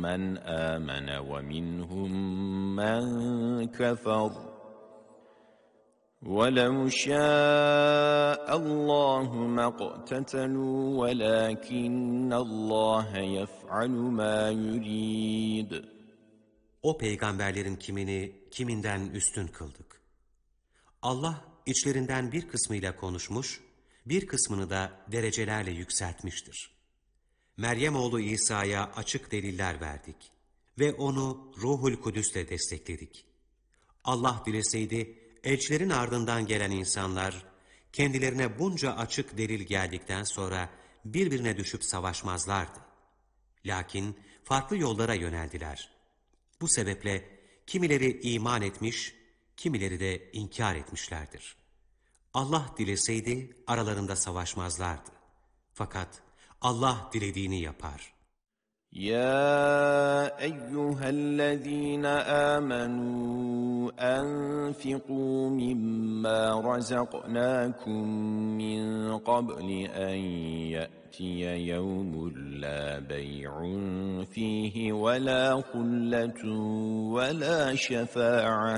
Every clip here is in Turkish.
مَنْ آمَنَ وَمِنْهُمْ مَنْ كَفَرَ وَلَوْ شَاءَ اللّٰهُ مَا اقْتَتَلُوا وَلَٰكِنَّ اللّٰهَ يَفْعَلُ مَا يُرِيدُ. O peygamberlerin kiminden üstün kıldık. Allah içlerinden bir kısmıyla konuşmuş, bir kısmını da derecelerle yükseltmiştir. Meryem oğlu İsa'ya açık deliller verdik ve onu Ruhul Kudüs'le destekledik. Allah dileseydi, elçilerin ardından gelen insanlar, kendilerine bunca açık delil geldikten sonra birbirine düşüp savaşmazlardı. Lakin farklı yollara yöneldiler. Bu sebeple kimileri iman etmiş, kimileri de inkar etmişlerdir. Allah dileseydi aralarında savaşmazlardı. Fakat Allah dilediğini yapar. يا أيها الذين آمنوا أنفقوا مما رزقناكم من قبل أن يأتي يوم لا بيع فيه ولا خلة ولا شفاعة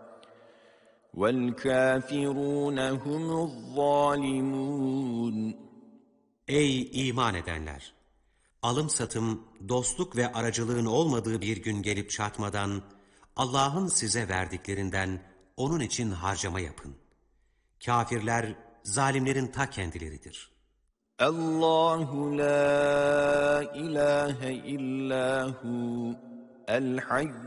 والكافرون هم الظالمون. Ey iman edenler! Alım satım, dostluk ve aracılığın olmadığı bir gün gelip çatmadan, Allah'ın size verdiklerinden onun için harcama yapın. Kafirler, zalimlerin ta kendileridir. Allahu la ilahe illahu el hayy